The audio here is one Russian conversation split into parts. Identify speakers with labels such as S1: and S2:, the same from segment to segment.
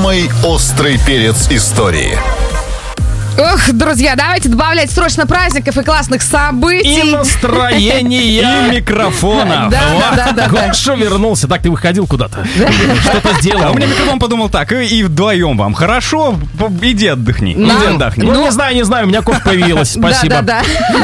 S1: Самый острый перец истории.
S2: Ох, друзья, давайте добавлять срочно праздников и классных событий.
S3: И настроения, и микрофона.
S2: Да.
S3: Гоша вернулся. Так, ты выходил куда-то? Что-то сделал.
S4: А у меня микрофон подумал так, и вдвоем вам. Хорошо, иди отдохни. Иди отдохни.
S3: Ну, не знаю, у меня кофе появилась. Спасибо.
S2: Да.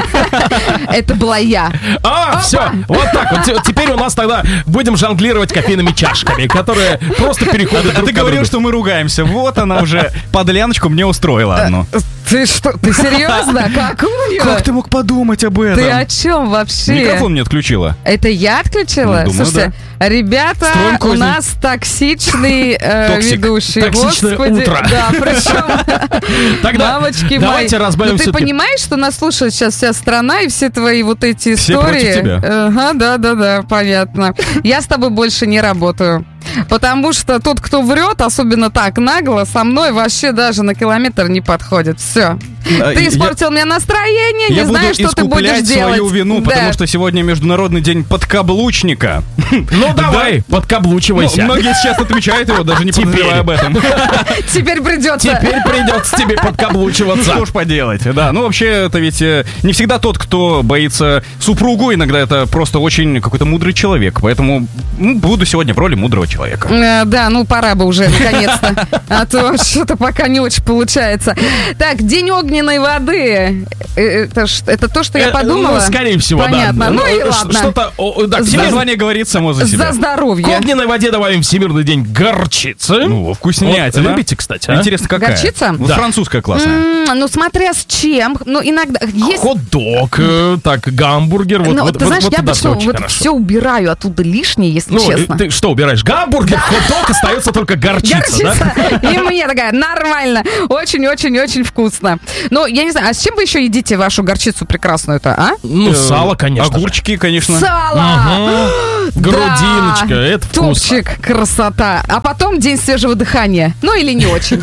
S2: Это была я.
S3: Все, вот так вот. Теперь у нас тогда будем жонглировать кофейными чашками, которые просто переходят друг
S4: Ты
S3: к другу.
S4: говорил, что мы ругаемся. Вот она уже подляночку мне устроила одну.
S2: Ты что, ты серьезно? Какую?
S4: Как ты мог подумать об этом?
S2: Ты о чем вообще?
S4: Микрофон не отключила.
S2: Это я отключила?
S4: Ну, думаю,
S2: слушайте, ребята,
S4: Строим
S2: у
S4: козни.
S2: нас токсичный
S4: Токсик.
S2: ведущий.
S3: Токсичное
S2: Господи.
S3: утро.
S2: Да, причем,
S3: Тогда
S2: мамочки
S3: давайте
S2: мои.
S3: разбавим
S2: Ну, ты
S3: всё-таки.
S2: понимаешь, что нас слушает сейчас вся страна и все твои вот эти
S4: Все
S2: истории?
S4: против тебя.
S2: Ага, да, понятно. Я с тобой больше не работаю. Потому что тот, кто врет, особенно так нагло, со мной вообще даже на километр не подходит. Все. Ты испортил мне настроение, не
S4: Я буду
S2: знаю, что ты будешь
S4: искуплять
S2: делать.
S4: свою вину,
S2: Да.
S4: потому что сегодня Международный день подкаблучника.
S3: Ну давай, подкаблучивайся.
S4: Многие сейчас отмечают его, даже не подозревая об этом.
S2: Теперь придется.
S3: Теперь придется тебе подкаблучиваться.
S4: Что ж поделать, да. Ну, вообще, это ведь не всегда тот, кто боится супругу, иногда это просто очень какой-то мудрый человек. Поэтому буду сегодня в роли мудрого человека.
S2: Да, ну пора бы уже, наконец-то. А то что-то пока не очень получается. Так, день огненной воды. Это то, что я подумала?
S3: Ну, скорее всего,
S2: понятно.
S3: да.
S2: Ну и ладно.
S3: Что-то, да,
S4: Название говорит само за себя.
S2: За здоровье.
S3: К огненной воде добавим Всемирный день горчицы.
S4: Ну, вкуснятина.
S3: Вот, любите, кстати, а?
S4: Интересно, какая?
S2: Горчица?
S4: Вот
S3: Да.
S4: французская классная.
S2: Ну, смотря с чем. Ну, иногда есть...
S3: Хот-дог, так, гамбургер.
S2: Ну,
S3: Вот,
S2: ты знаешь, я
S3: туда
S2: обычно
S3: очень
S2: вот
S3: хорошо.
S2: все убираю оттуда лишнее, если
S3: Ну,
S2: честно.
S3: ты что убираешь? Гамбургер, хот-дог, остается только горчица, да?
S2: Горчица. И мне такая, нормально. Очень-очень-очень вкусно. Ну, я не знаю, а с чем вы еще едите вашу горчицу прекрасную-то, а?
S3: Ну, сало, конечно же.
S4: Огурчики, конечно.
S2: Сало!
S3: Грудиночка,
S2: Да.
S3: это вкусно.
S2: Топчик, красота. А потом день свежего дыхания. Ну, или не очень.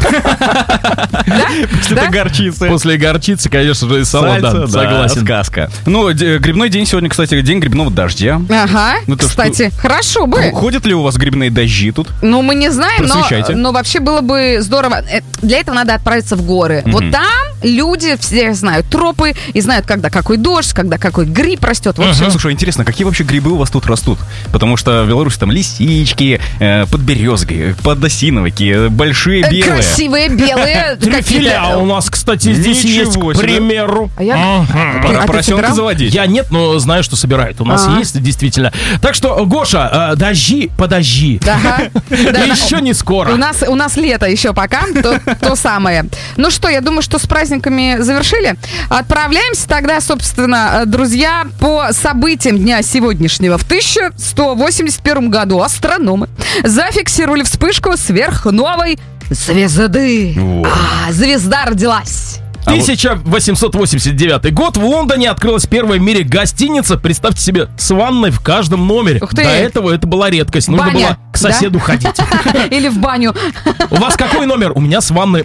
S4: Что-то горчицы.
S3: После горчицы, конечно же, и сало, да,
S4: Сальца,
S3: согласен.
S4: сказка. Ну, грибной день сегодня, кстати, день грибного дождя.
S2: Ага,
S4: Ну, то,
S2: кстати, хорошо бы.
S4: Ходят ли у вас грибные дожди тут?
S2: Ну, мы не знаем,
S4: Просвещайте.
S2: но вообще было бы здорово. Для этого надо отправиться в горы. Вот там люди все знают тропы и знают, когда какой дождь, когда какой гриб растет. Вот всё.
S4: Слушай, интересно, какие вообще грибы у вас тут растут? Потому что в Беларуси там лисички, подберезги, подосиновики, большие белые.
S2: Красивые, белые.
S3: Трюфеля у нас, кстати, здесь
S4: Ничего
S3: есть, к
S4: себе.
S3: примеру.
S2: А я-
S4: Пора
S2: А ты
S4: поросенка
S2: собирал?
S4: заводить.
S3: Я нет, но знаю, что собирает. У нас
S2: А.
S3: есть, действительно. Так что, Гоша, дожди, подожди.
S2: Ага. Да,
S3: Еще не скоро.
S2: У нас лето еще пока, то самое. Ну что, я думаю, что с праздниками завершили. Отправляемся тогда, собственно, друзья, по событиям дня сегодняшнего. В 1181 году астрономы зафиксировали вспышку сверхновой звезды.
S4: Вот.
S2: Звезда родилась.
S3: 1889 год. В Лондоне открылась первая в мире гостиница. Представьте себе, с ванной в каждом номере.
S2: Ух ты.
S3: До этого это была редкость. Нужно
S2: Баня,
S3: было к соседу
S2: да?
S3: ходить.
S2: Или в баню.
S3: У вас какой номер? У меня с ванной.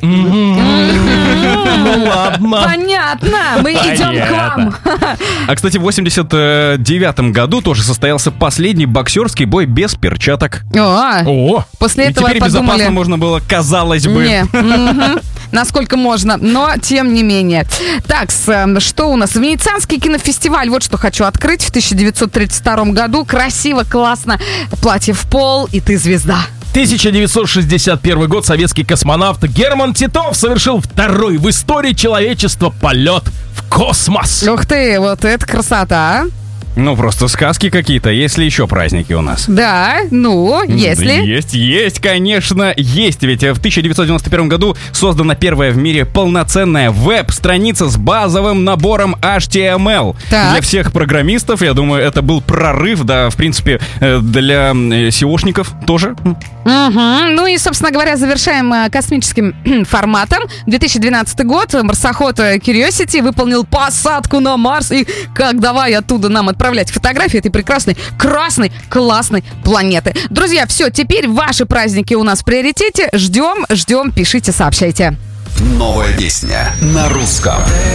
S3: Ну ладно.
S2: Понятно. Мы идем к вам.
S4: А, кстати, в 89 году тоже состоялся последний боксерский бой без перчаток.
S3: О,
S2: После
S4: И
S2: этого
S4: теперь
S2: подумали...
S4: безопасно можно было, казалось бы.
S2: Не, насколько можно, но тем не менее. Так, что у нас? Венецианский кинофестиваль, вот что хочу открыть. В 1932 году красиво, классно. Платье в пол, и ты звезда.
S3: 1961 год. Советский космонавт Герман Титов совершил второй в истории человечества полет в космос.
S2: Ух ты, вот это красота, а?
S4: Ну, просто сказки какие-то. Есть ли еще праздники у нас?
S2: Да, ну, если...
S4: Есть, конечно, есть. Ведь в 1991 году создана первая в мире полноценная веб-страница с базовым набором HTML.
S2: Так.
S4: Для всех программистов, я думаю, это был прорыв, да, в принципе, для SEOшников тоже.
S2: Ну и, собственно говоря, завершаем космическим форматом. 2012 год. Марсоход Curiosity выполнил посадку на Марс. И как давай оттуда нам отправлять фотографии этой прекрасной, красной, классной планеты. Друзья, все, теперь ваши праздники у нас в приоритете. Ждем, пишите, сообщайте.
S1: Новая песня на русском.